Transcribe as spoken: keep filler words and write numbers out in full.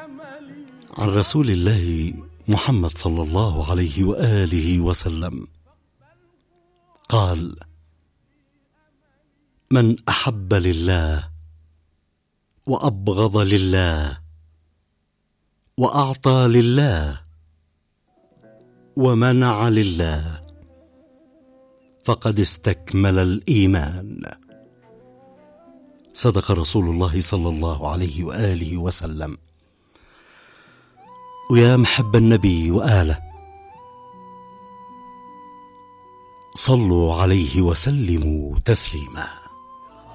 عن رسول الله محمد صلى الله عليه وآله وسلم قال: من أحب لله وأبغض لله وأعطى لله ومنع لله فقد استكمل الإيمان. صدق رسول الله صلى الله عليه وآله وسلم. ويا محب النبي وآله، صلوا عليه وسلموا تسليما.